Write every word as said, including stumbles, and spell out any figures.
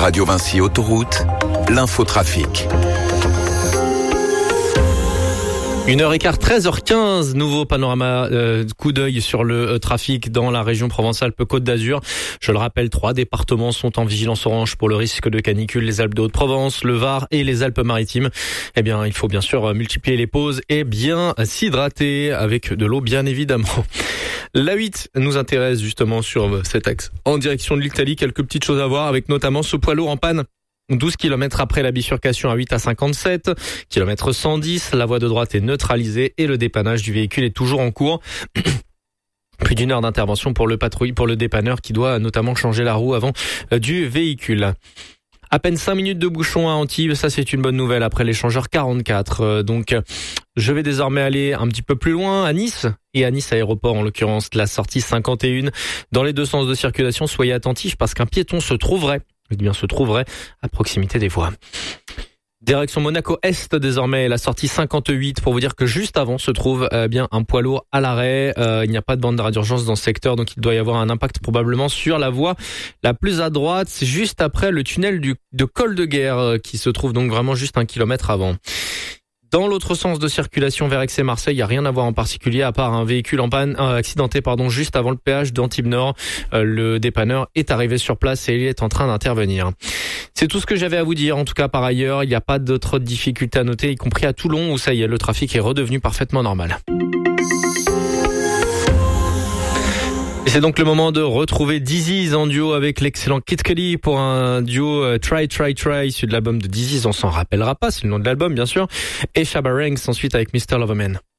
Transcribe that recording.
Radio Vinci Autoroute, l'infotrafic. une heure quinze, treize heures quinze, nouveau panorama, euh, coup d'œil sur le euh, trafic dans la région Provence-Alpes-Côte d'Azur. Je le rappelle, trois départements sont en vigilance orange pour le risque de canicule, les Alpes de Haute-Provence, le Var et les Alpes-Maritimes. Eh bien, il faut bien sûr multiplier les pauses et bien s'hydrater avec de l'eau, bien évidemment. La huit nous intéresse justement sur cet axe en direction de l'Italie. Quelques petites choses à voir avec notamment ce poids lourd en panne. douze kilomètres après la bifurcation à huit à cinquante-sept, kilomètre cent dix, la voie de droite est neutralisée et le dépannage du véhicule est toujours en cours. Plus d'une heure d'intervention pour le patrouille, pour le dépanneur qui doit notamment changer la roue avant du véhicule. À peine cinq minutes de bouchon à Antibes, ça c'est une bonne nouvelle après l'échangeur quarante-quatre. Donc je vais désormais aller un petit peu plus loin à Nice et à Nice Aéroport en l'occurrence, la sortie cinquante et un. Dans les deux sens de circulation, soyez attentifs parce qu'un piéton se trouverait, eh bien se trouverait à proximité des voies. Direction Monaco Est désormais, la sortie cinquante-huit pour vous dire que juste avant se trouve euh, bien un poids lourd à l'arrêt. Euh, il n'y a pas de bande d'arrêt d'urgence dans ce secteur, donc il doit y avoir un impact probablement sur la voie la plus à droite. C'est juste après le tunnel du, de Col de Guerre euh, qui se trouve donc vraiment juste un kilomètre avant. Dans l'autre sens de circulation vers Aix et Marseille, il n'y a rien à voir en particulier à part un véhicule en panne, euh, accidenté pardon, juste avant le péage d'Antibes Nord. Euh, le dépanneur est arrivé sur place et il est en train d'intervenir. C'est tout ce que j'avais à vous dire. En tout cas, par ailleurs, il n'y a pas d'autres difficultés à noter, y compris à Toulon où ça y est, le trafic est redevenu parfaitement normal. Et c'est donc le moment de retrouver Dizzy en duo avec l'excellent Kid Cudi pour un duo euh, Try Try Try, issu de l'album de Dizzy, on s'en rappellera pas, c'est le nom de l'album bien sûr, et Shabba Ranks ensuite avec mister Loverman.